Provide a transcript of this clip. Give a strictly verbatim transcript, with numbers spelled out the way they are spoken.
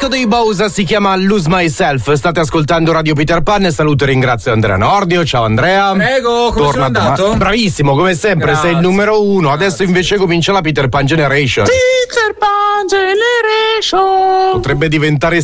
progetto dei Bowser si chiama Lose Myself. State ascoltando Radio Peter Pan e saluto e ringrazio Andrea Nordio. Ciao Andrea. Prego, come sono andato? Ma, bravissimo, come sempre. Grazie. Sei il numero uno. Grazie. Adesso invece comincia la Peter Pan Generation. Peter Pan Generation. Potrebbe diventare